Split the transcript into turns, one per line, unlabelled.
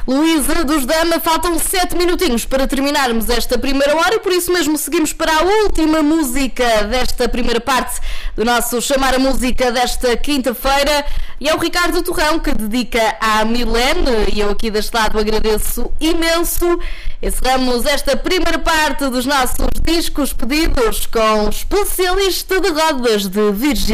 Luísa dos Dama, faltam 7 minutinhos para terminarmos esta primeira hora e por isso mesmo seguimos para a última música desta primeira parte do nosso Chamar a Música desta quinta-feira, e é o Ricardo Torrão que dedica à Milene, e eu aqui deste lado agradeço imenso. Encerramos esta primeira parte dos nossos discos pedidos com Especialista de Rodas de Virgínia.